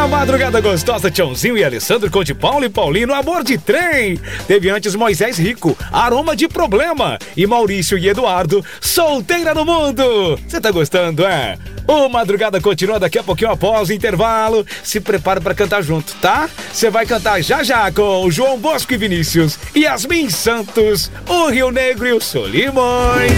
Madrugada gostosa, Tchãozinho e Alessandro com de Paulo e Paulino, Amor de Trem. Teve antes Moisés Rico, Aroma de Problema. E Maurício e Eduardo, Solteira no Mundo. Você tá gostando, é? O Madrugada continua daqui a pouquinho após o intervalo. Se prepara pra cantar junto, tá? Você vai cantar já já com João Bosco e Vinícius, Yasmin Santos, o Rio Negro e o Solimões.